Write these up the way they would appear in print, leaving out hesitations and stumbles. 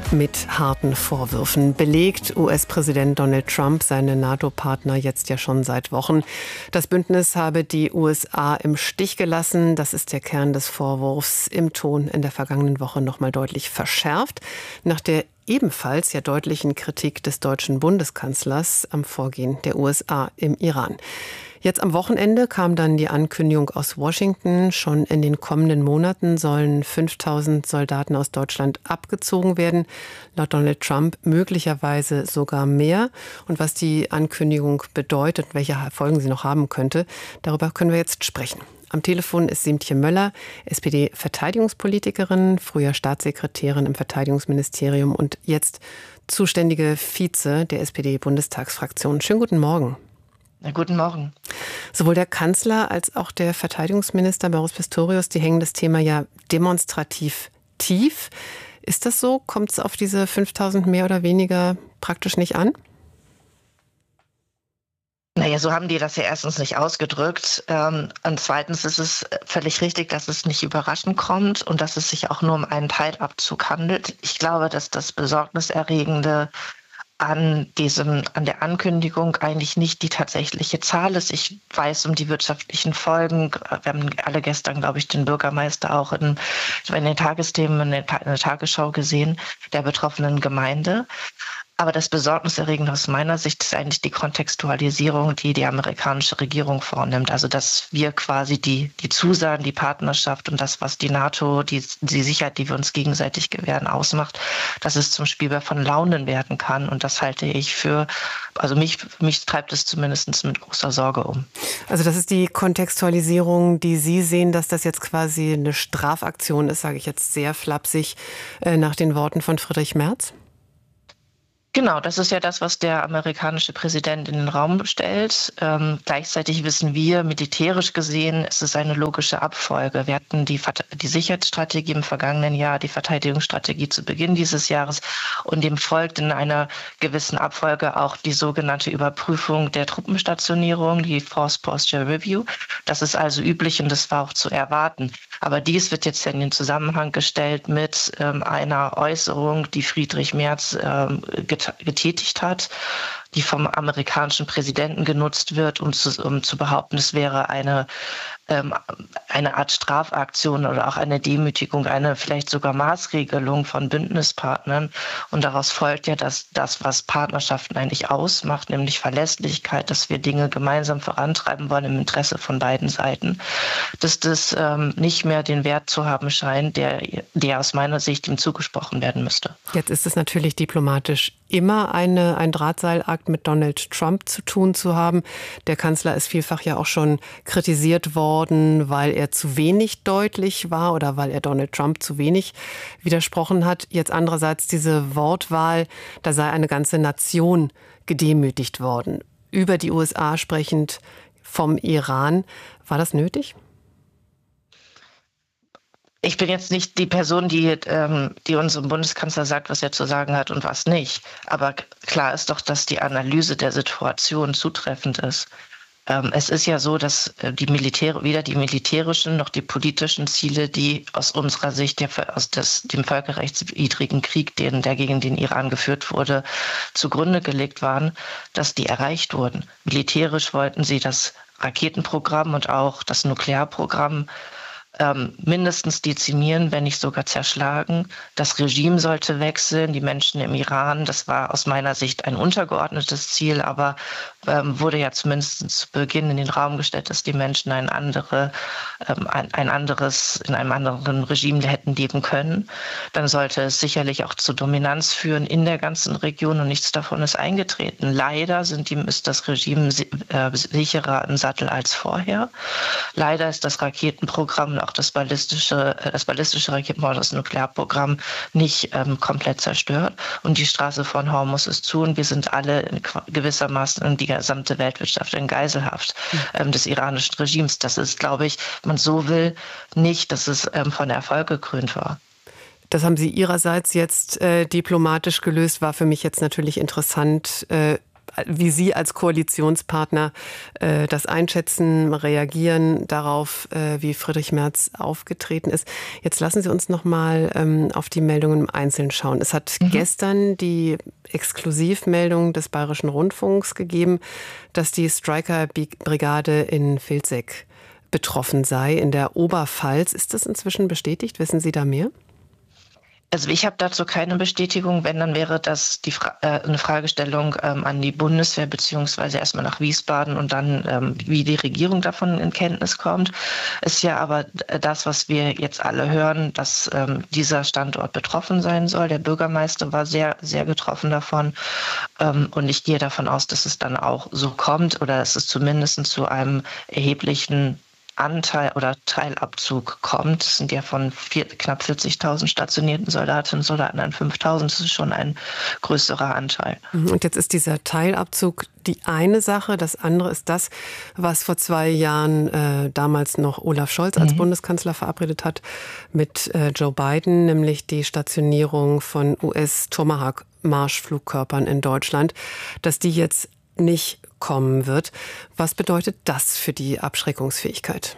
Mit harten Vorwürfen belegt US-Präsident Donald Trump seine NATO-Partner jetzt ja schon seit Wochen. Das Bündnis habe die USA im Stich gelassen. Das ist der Kern des Vorwurfs, im Ton in der vergangenen Woche noch mal deutlich verschärft. Nach der ebenfalls ja deutlichen Kritik des deutschen Bundeskanzlers am Vorgehen der USA im Iran. Jetzt am Wochenende kam dann die Ankündigung aus Washington, schon in den kommenden Monaten sollen 5.000 Soldaten aus Deutschland abgezogen werden. Laut Donald Trump möglicherweise sogar mehr. Und was die Ankündigung bedeutet, welche Folgen sie noch haben könnte, darüber können wir jetzt sprechen. Am Telefon ist Siemtje Möller, SPD-Verteidigungspolitikerin, früher Staatssekretärin im Verteidigungsministerium und jetzt zuständige Vize der SPD-Bundestagsfraktion. Schönen guten Morgen. Na, guten Morgen. Sowohl der Kanzler als auch der Verteidigungsminister Boris Pistorius, die hängen das Thema ja demonstrativ tief. Ist das so? Kommt es auf diese 5.000 mehr oder weniger praktisch nicht an? Naja, so haben die das ja erstens nicht ausgedrückt. Und zweitens ist es völlig richtig, dass es nicht überraschend kommt und dass es sich auch nur um einen Teilabzug handelt. Ich glaube, dass das Besorgniserregende an der Ankündigung eigentlich nicht die tatsächliche Zahl ist. Ich weiß um die wirtschaftlichen Folgen. Wir haben alle gestern, glaube ich, den Bürgermeister auch in den Tagesthemen, in der Tagesschau gesehen, der betroffenen Gemeinde. Aber das Besorgniserregende aus meiner Sicht ist eigentlich die Kontextualisierung, die die amerikanische Regierung vornimmt. Also dass wir quasi die Zusagen, die Partnerschaft und das, was die NATO, die Sicherheit, die wir uns gegenseitig gewähren, ausmacht, dass es zum Spielball von Launen werden kann. Und das halte ich mich treibt es zumindest mit großer Sorge um. Also das ist die Kontextualisierung, die Sie sehen, dass das jetzt quasi eine Strafaktion ist, sage ich jetzt sehr flapsig, nach den Worten von Friedrich Merz? Genau, das ist ja das, was der amerikanische Präsident in den Raum stellt. Gleichzeitig wissen wir, militärisch gesehen, ist es eine logische Abfolge. Wir hatten die Sicherheitsstrategie im vergangenen Jahr, die Verteidigungsstrategie zu Beginn dieses Jahres und dem folgt in einer gewissen Abfolge auch die sogenannte Überprüfung der Truppenstationierung, die Force Posture Review. Das ist also üblich und das war auch zu erwarten. Aber dies wird jetzt in den Zusammenhang gestellt mit einer Äußerung, die Friedrich Merz getätigt hat, die vom amerikanischen Präsidenten genutzt wird, um zu behaupten, es wäre eine Art Strafaktion oder auch eine Demütigung, eine vielleicht sogar Maßregelung von Bündnispartnern. Und daraus folgt ja, dass das, was Partnerschaften eigentlich ausmacht, nämlich Verlässlichkeit, dass wir Dinge gemeinsam vorantreiben wollen im Interesse von beiden Seiten, dass das nicht mehr den Wert zu haben scheint, der aus meiner Sicht ihm zugesprochen werden müsste. Jetzt ist es natürlich diplomatisch immer ein Drahtseilakt mit Donald Trump zu tun zu haben. Der Kanzler ist vielfach ja auch schon kritisiert worden, weil er zu wenig deutlich war oder weil er Donald Trump zu wenig widersprochen hat. Jetzt andererseits diese Wortwahl, da sei eine ganze Nation gedemütigt worden. Über die USA sprechend vom Iran. War das nötig? Ich bin jetzt nicht die Person, die unserem Bundeskanzler sagt, was er zu sagen hat und was nicht. Aber klar ist doch, dass die Analyse der Situation zutreffend ist. Es ist ja so, dass weder die militärischen noch die politischen Ziele, die aus unserer Sicht aus dem völkerrechtswidrigen Krieg, der gegen den Iran geführt wurde, zugrunde gelegt waren, dass die erreicht wurden. Militärisch wollten sie das Raketenprogramm und auch das Nuklearprogramm mindestens dezimieren, wenn nicht sogar zerschlagen. Das Regime sollte wechseln, die Menschen im Iran, das war aus meiner Sicht ein untergeordnetes Ziel, aber wurde ja zumindest zu Beginn in den Raum gestellt, dass die Menschen in einem anderen Regime hätten leben können. Dann sollte es sicherlich auch zu Dominanz führen in der ganzen Region und nichts davon ist eingetreten. Leider ist das Regime sicherer im Sattel als vorher. Leider ist das Raketenprogramm und auch das ballistische Raketenprogramm, das Nuklearprogramm nicht komplett zerstört. Und die Straße von Hormuz ist zu und wir sind alle gewissermaßen in die gesamte Weltwirtschaft in Geiselhaft des iranischen Regimes. Das ist, glaube ich, man so will nicht, dass es von Erfolg gekrönt war. Das haben Sie Ihrerseits jetzt diplomatisch gelöst. War für mich jetzt natürlich interessant, wie Sie als Koalitionspartner das einschätzen, reagieren darauf, wie Friedrich Merz aufgetreten ist. Jetzt lassen Sie uns noch mal auf die Meldungen im Einzelnen schauen. Es hat gestern die Exklusivmeldung des Bayerischen Rundfunks gegeben, dass die Stryker-Brigade in Vilseck betroffen sei, in der Oberpfalz. Ist das inzwischen bestätigt? Wissen Sie da mehr? Also ich habe dazu keine Bestätigung. Wenn, dann wäre das eine Fragestellung an die Bundeswehr, beziehungsweise erstmal nach Wiesbaden und dann, wie die Regierung davon in Kenntnis kommt. Ist ja aber das, was wir jetzt alle hören, dass dieser Standort betroffen sein soll. Der Bürgermeister war sehr, sehr getroffen davon. Und ich gehe davon aus, dass es dann auch so kommt oder dass es zumindest zu einem erheblichen Anteil oder Teilabzug kommt. Es sind ja von knapp 40.000 stationierten Soldatinnen und Soldaten an 5.000. Das ist schon ein größerer Anteil. Und jetzt ist dieser Teilabzug die eine Sache. Das andere ist das, was vor 2 Jahren damals noch Olaf Scholz als Bundeskanzler verabredet hat mit Joe Biden, nämlich die Stationierung von US-Tomahawk-Marschflugkörpern in Deutschland, dass die jetzt nicht kommen wird. Was bedeutet das für die Abschreckungsfähigkeit?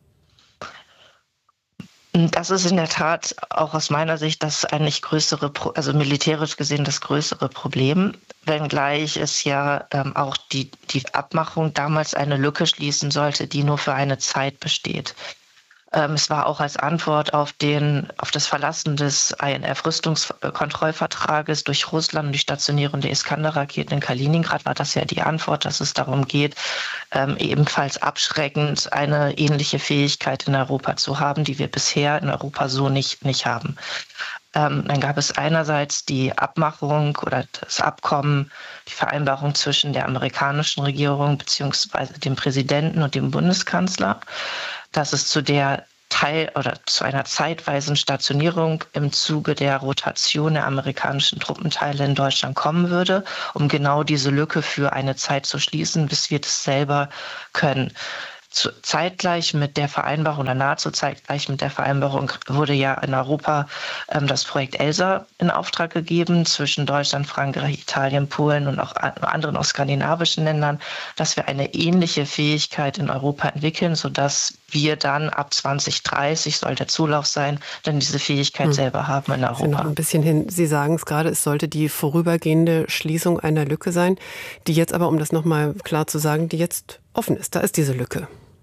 Das ist in der Tat auch aus meiner Sicht das eigentlich größere, also militärisch gesehen das größere Problem, wenngleich es ja auch die Abmachung damals eine Lücke schließen sollte, die nur für eine Zeit besteht. Es war auch als Antwort auf das Verlassen des INF-Rüstungskontrollvertrages durch Russland und die Stationierung der Iskander-Raketen in Kaliningrad war das ja die Antwort, dass es darum geht, ebenfalls abschreckend eine ähnliche Fähigkeit in Europa zu haben, die wir bisher in Europa so nicht haben. Dann gab es einerseits die Abmachung oder das Abkommen, die Vereinbarung zwischen der amerikanischen Regierung bzw. dem Präsidenten und dem Bundeskanzler, dass es zu einer zeitweisen Stationierung im Zuge der Rotation der amerikanischen Truppenteile in Deutschland kommen würde, um genau diese Lücke für eine Zeit zu schließen, bis wir das selber können. Zeitgleich mit der Vereinbarung oder nahezu zeitgleich mit der Vereinbarung wurde ja in Europa das Projekt ELSA in Auftrag gegeben zwischen Deutschland, Frankreich, Italien, Polen und auch anderen aus skandinavischen Ländern, dass wir eine ähnliche Fähigkeit in Europa entwickeln, sodass wir dann ab 2030 soll der Zulauf sein, dann diese Fähigkeit selber haben in Europa. Noch ein bisschen hin. Sie sagen es gerade, es sollte die vorübergehende Schließung einer Lücke sein, die jetzt aber, um das nochmal klar zu sagen, die jetzt offen ist. Da ist diese Lücke.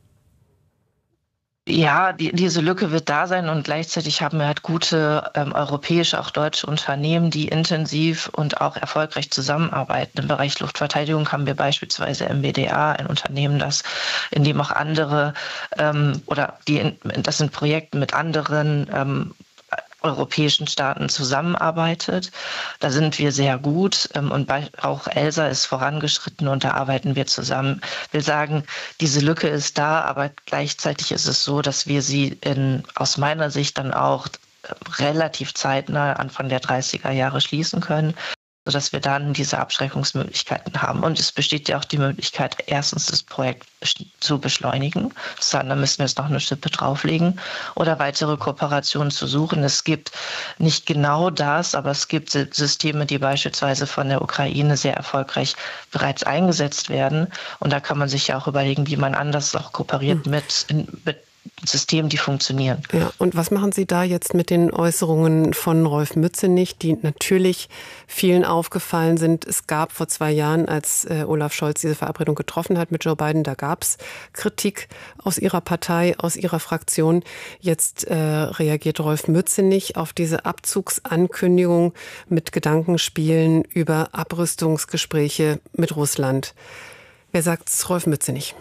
Ja, diese Lücke wird da sein und gleichzeitig haben wir halt gute europäische, auch deutsche Unternehmen, die intensiv und auch erfolgreich zusammenarbeiten. Im Bereich Luftverteidigung haben wir beispielsweise MBDA, ein Unternehmen, in dem auch andere das in Projekten mit anderen europäischen Staaten zusammenarbeitet. Da sind wir sehr gut und auch ELSA ist vorangeschritten und da arbeiten wir zusammen. Ich will sagen, diese Lücke ist da, aber gleichzeitig ist es so, dass wir sie aus meiner Sicht dann auch relativ zeitnah Anfang der 30er Jahre schließen können, sodass wir dann diese Abschreckungsmöglichkeiten haben. Und es besteht ja auch die Möglichkeit, erstens das Projekt zu beschleunigen. Da müssen wir jetzt noch eine Schippe drauflegen oder weitere Kooperationen zu suchen. Es gibt nicht genau das, aber es gibt Systeme, die beispielsweise von der Ukraine sehr erfolgreich bereits eingesetzt werden. Und da kann man sich ja auch überlegen, wie man anders auch kooperiert mit Systemen, die funktionieren. Ja, und was machen Sie da jetzt mit den Äußerungen von Rolf Mützenich, die natürlich vielen aufgefallen sind? Es gab vor 2 Jahren, als Olaf Scholz diese Verabredung getroffen hat mit Joe Biden, da gab es Kritik aus Ihrer Partei, aus Ihrer Fraktion. Jetzt reagiert Rolf Mützenich auf diese Abzugsankündigung mit Gedankenspielen über Abrüstungsgespräche mit Russland. Wer sagt's? Rolf Mützenich.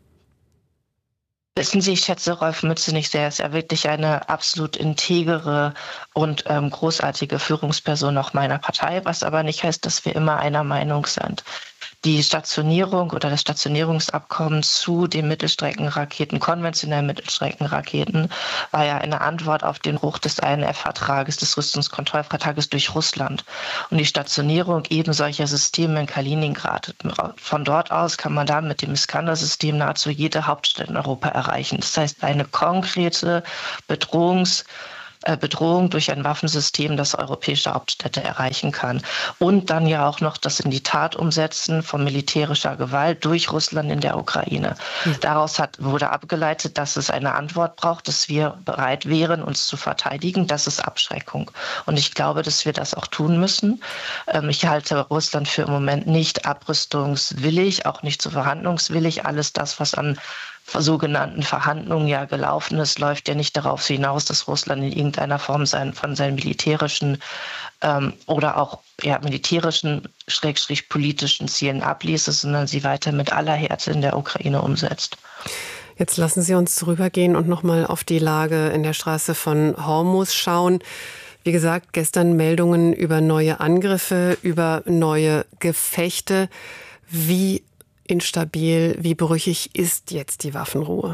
Wissen Sie, ich schätze Rolf Mützenich sehr. Er ist ja wirklich eine absolut integere und großartige Führungsperson auch meiner Partei, was aber nicht heißt, dass wir immer einer Meinung sind. Die Stationierung oder das Stationierungsabkommen zu den Mittelstreckenraketen, konventionellen Mittelstreckenraketen, war ja eine Antwort auf den Bruch des INF-Vertrages, des Rüstungskontrollvertrages durch Russland. Und die Stationierung eben solcher Systeme in Kaliningrad. Von dort aus kann man dann mit dem Iskander-System nahezu jede Hauptstadt in Europa erreichen. Das heißt, eine konkrete Bedrohung durch ein Waffensystem, das europäische Hauptstädte erreichen kann. Und dann ja auch noch das in die Tat umsetzen von militärischer Gewalt durch Russland in der Ukraine. Daraus wurde abgeleitet, dass es eine Antwort braucht, dass wir bereit wären, uns zu verteidigen. Das ist Abschreckung. Und ich glaube, dass wir das auch tun müssen. Ich halte Russland für im Moment nicht abrüstungswillig, auch nicht zu verhandlungswillig. Alles das, was an sogenannten Verhandlungen ja gelaufen ist, läuft ja nicht darauf hinaus, dass Russland in irgendeiner Form von seinen militärischen oder auch militärischen / politischen Zielen abließe, sondern sie weiter mit aller Härte in der Ukraine umsetzt. Jetzt lassen Sie uns rübergehen und nochmal auf die Lage in der Straße von Hormuz schauen. Wie gesagt, gestern Meldungen über neue Angriffe, über neue Gefechte. Wie instabil, wie brüchig ist jetzt die Waffenruhe?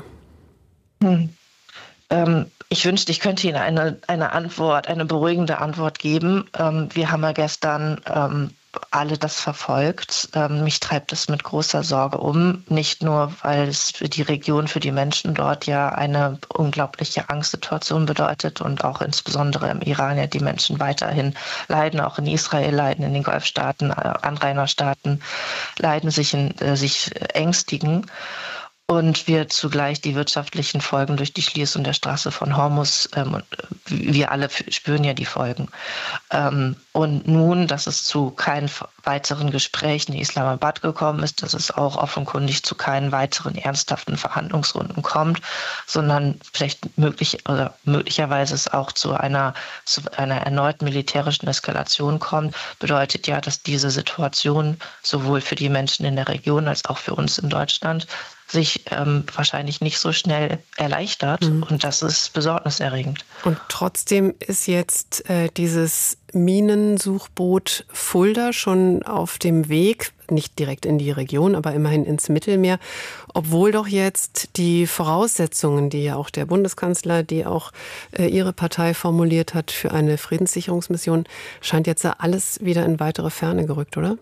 Ich wünschte, ich könnte Ihnen eine beruhigende Antwort geben. Wir haben ja gestern alle das verfolgt. Mich treibt es mit großer Sorge um. Nicht nur, weil es für die Region, für die Menschen dort ja eine unglaubliche Angstsituation bedeutet und auch insbesondere im Iran ja die Menschen weiterhin leiden, auch in Israel leiden, in den Golfstaaten, Anrainerstaaten leiden, sich ängstigen. Und wir zugleich die wirtschaftlichen Folgen durch die Schließung der Straße von Hormuz, wir alle spüren ja die Folgen. Und nun, dass es zu keinen weiteren Gesprächen in Islamabad gekommen ist, dass es auch offenkundig zu keinen weiteren ernsthaften Verhandlungsrunden kommt, sondern vielleicht möglicherweise es auch zu einer erneuten militärischen Eskalation kommt, bedeutet ja, dass diese Situation sowohl für die Menschen in der Region als auch für uns in Deutschland sich wahrscheinlich nicht so schnell erleichtert. Und das ist besorgniserregend. Und trotzdem ist jetzt dieses Minensuchboot Fulda schon auf dem Weg, nicht direkt in die Region, aber immerhin ins Mittelmeer, obwohl doch jetzt die Voraussetzungen, die ja auch der Bundeskanzler, die auch Ihre Partei formuliert hat für eine Friedenssicherungsmission, scheint jetzt alles wieder in weitere Ferne gerückt, oder?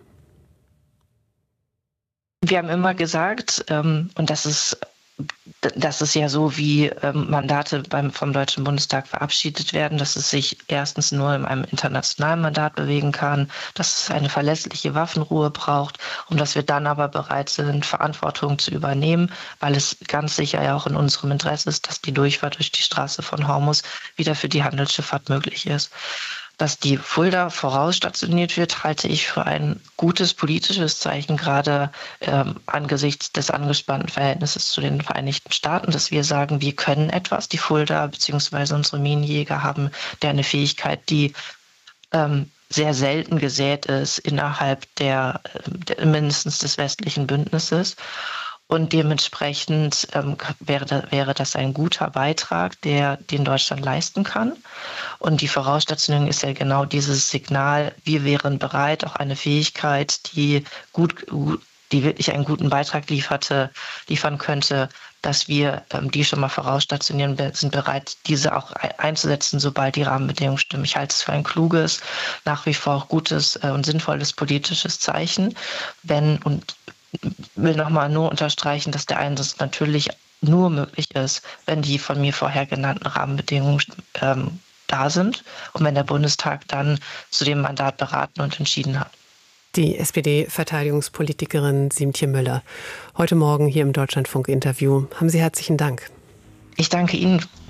Wir haben immer gesagt, und das ist ja so, wie Mandate vom Deutschen Bundestag verabschiedet werden, dass es sich erstens nur in einem internationalen Mandat bewegen kann, dass es eine verlässliche Waffenruhe braucht und dass wir dann aber bereit sind, Verantwortung zu übernehmen, weil es ganz sicher ja auch in unserem Interesse ist, dass die Durchfahrt durch die Straße von Hormuz wieder für die Handelsschifffahrt möglich ist. Dass die Fulda vorausstationiert wird, halte ich für ein gutes politisches Zeichen, gerade angesichts des angespannten Verhältnisses zu den Vereinigten Staaten, dass wir sagen, wir können etwas. Die Fulda bzw. unsere Minenjäger haben eine Fähigkeit, die sehr selten gesät ist innerhalb der mindestens des westlichen Bündnisses. Und dementsprechend wäre das ein guter Beitrag, den Deutschland leisten kann. Und die Vorausstationierung ist ja genau dieses Signal, wir wären bereit, auch eine Fähigkeit, die wirklich einen guten Beitrag liefern könnte, dass wir die schon mal vorausstationieren, sind bereit, diese auch einzusetzen, sobald die Rahmenbedingungen stimmen. Ich halte es für ein kluges, nach wie vor auch gutes und sinnvolles politisches Zeichen, will nochmal nur unterstreichen, dass der Einsatz natürlich nur möglich ist, wenn die von mir vorher genannten Rahmenbedingungen da sind und wenn der Bundestag dann zu dem Mandat beraten und entschieden hat. Die SPD-Verteidigungspolitikerin Siemtje Müller. Heute Morgen hier im Deutschlandfunk-Interview. Haben Sie herzlichen Dank. Ich danke Ihnen.